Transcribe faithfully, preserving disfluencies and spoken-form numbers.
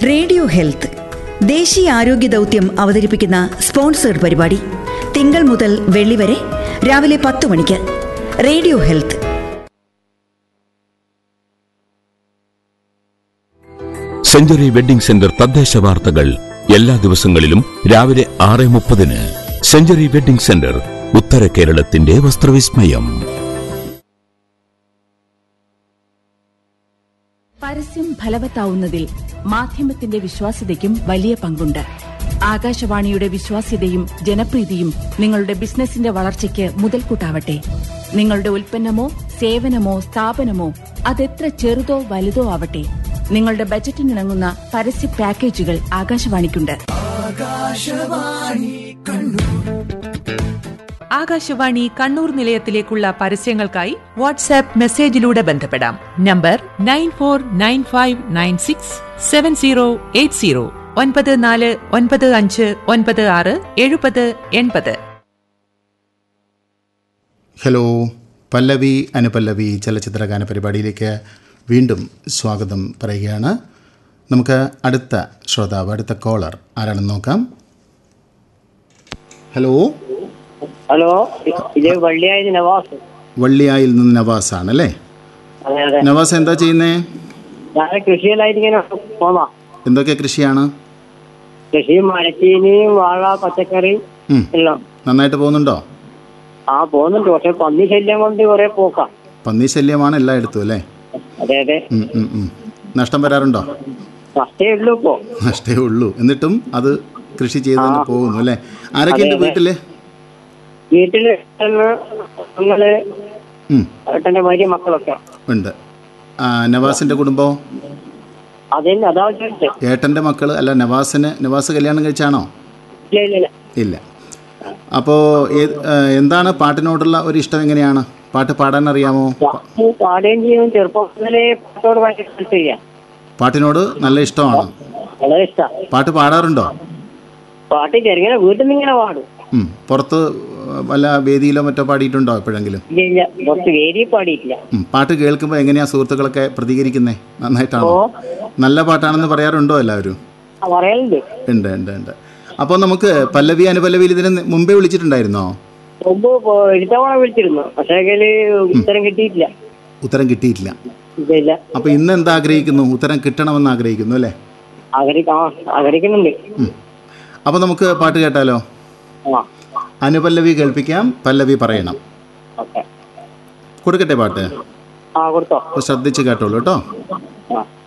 Radio health ദേശീയ ആരോഗ്യ ദൗത്യം അവതരിപ്പിക്കുന്ന സ്പോൺസേഡ് പരിപാടി തിങ്കൾ മുതൽ വെള്ളി വരെ രാവിലെ പത്ത് മണിക്ക്. Radio health. Century wedding centre തദ്ദേശ വാർത്തകൾ എല്ലാ ദിവസങ്ങളിലും രാവിലെ ആറ് മുപ്പതിന്. സെഞ്ചുറി വെഡിംഗ് സെന്റർ, ഉത്തര കേരളത്തിന്റെ വസ്ത്രവിസ്മയം. പരസ്യം ഫലവത്താവുന്നതിൽ മാധ്യമത്തിന്റെ വിശ്വാസ്യതയ്ക്കും വലിയ പങ്കുണ്ട്. ആകാശവാണിയുടെ വിശ്വാസ്യതയും ജനപ്രീതിയും നിങ്ങളുടെ ബിസിനസിന്റെ വളർച്ചയ്ക്ക് മുതൽക്കൂട്ടാവട്ടെ. നിങ്ങളുടെ ഉൽപ്പന്നമോ സേവനമോ സ്ഥാപനമോ അതെത്ര ചെറുതോ വലുതോ ആവട്ടെ, നിങ്ങളുടെ ബജറ്റിനിണങ്ങുന്ന പരസ്യ പാക്കേജുകൾ ആകാശവാണിക്കുണ്ട്. ആകാശവാണി കണ്ണൂർ നിലയത്തിലേക്കുള്ള പരസ്യങ്ങൾക്കായി വാട്സാപ്പ് മെസ്സേജിലൂടെ ബന്ധപ്പെടാം. Number nine four nine five nine six seven zero eight zero, ഒൻപത് നാല് ഒൻപത് അഞ്ച് ഒൻപത് ആറ് എഴുപത് എൺപത്. ഹലോ, പല്ലവി അനുപല്ലവി ചലച്ചിത്രഗാന പരിപാടിയിലേക്ക് വീണ്ടും സ്വാഗതം പറയുകയാണ്. നമുക്ക് അടുത്ത ശ്രോതാവ്, അടുത്ത കോളർ ആരാണെന്ന് നോക്കാം. ഹലോ ഹലോ, ഇത് വള്ളിയായിൽ നവാസ്. വള്ളിയായിൽ നിന്ന് നവാസ് ആണല്ലേ? നവാസ് എന്താ ചെയ്യുന്നേ? ഞാൻ കൃഷിയിലായിട്ട് ഇങ്ങനെ പോന്നാ. എന്തൊക്കെ കൃഷിയാണ്? കൃഷി മരച്ചീനി, വാഴ, പച്ചക്കറി എല്ലാം. നന്നായിട്ട് പോകുന്നുണ്ടോ? ആ പോകുന്നുണ്ട്, പക്ഷെ പന്നി ശല്യം കൊണ്ട് കുറെ പോക്കാം. പന്നി ശല്യമാണ് എല്ലായിടത്തും അല്ലേ? അതെ അതെ. നഷ്ടം വരാറുണ്ടോ? നഷ്ടേ ഉള്ളൂ ഇപ്പോ. നഷ്ടേ ഉള്ളൂ, എന്നിട്ടും അത് കൃഷി ചെയ്ത് തന്നെ പോകുന്നു അല്ലേ? ആരൊക്കെയുണ്ട് വീട്ടില്? വീട്ടില് ഞങ്ങള് ഏട്ടന്റെ ഭാര്യ മക്കളൊക്കെ ഉണ്ട്. നവാസിന്റെ കുടുംബം? അതന്നെ, അതാ ഏട്ടന്റെ മക്കള് അല്ല, നവാസിന് നവാസ് കല്യാണം കഴിച്ചാണോ? ഇല്ല. അപ്പോ എന്താണ് പാട്ടിനോടുള്ള ഒരു ഇഷ്ടം? എങ്ങനെയാണ് പാട്ട് പാടാൻ അറിയാമോ? പാടുകയും ചെയ്യും. ചെറുപ്പം മുതലേ പാട്ടോട് ഭയങ്കര. പാട്ടിനോട് നല്ല ഇഷ്ടമാണ്. വളരെ ഇഷ്ടം. പാട്ട് പാടാറുണ്ടോ? പാട്ട് ചെറുങ്ങനെ വീട്ടിൽ നിന്ന് ഇങ്ങനെ പാടും. പുറത്ത് വല്ല വേദിയിലോ മറ്റോ പാടിയിട്ടുണ്ടോ എപ്പോഴെങ്കിലും? ഇല്ല, പുറത്ത് വേദി പാടിയിട്ടില്ല. പാട്ട് കേൾക്കുമ്പോൾ എങ്ങനെയാ സുഹൃത്തുക്കളൊക്കെ പ്രതികരിക്കുന്നേ? നന്നായിട്ടാണോ? നല്ല പാട്ടാണെന്ന് പറയാറുണ്ടോ എല്ലാവരും? പറയാറുണ്ട്. ഉണ്ട് ഉണ്ട് ഉണ്ട്. അപ്പോൾ നമുക്ക് പല്ലവി അനുപല്ലവിയിൽ ഇതിന് മുമ്പേ വിളിച്ചിട്ടുണ്ടായിരുന്നോ? മുമ്പ് തവണ വിളിച്ചിരുന്നു, പക്ഷേ ഉത്തരം കിട്ടിയിട്ടില്ല. ഉത്തരം കിട്ടിയിട്ടില്ല. ഇല്ല. അപ്പൊ ഇന്ന് എന്താ ആഗ്രഹിക്കുന്നു? ഉത്തരം കിട്ടണമെന്ന് ആഗ്രഹിക്കുന്നു അല്ലേ? ആഗ്രഹിക്കുന്നുണ്ട്. അപ്പൊ നമുക്ക് പാട്ട് കേട്ടാലോ? അനുപല്ലവി കേൾപ്പിക്കാം, പല്ലവി പറയണം. കൊടുക്കട്ടെ പാട്ട്? ശ്രദ്ധിച്ച് കേട്ടോളൂ കേട്ടോ.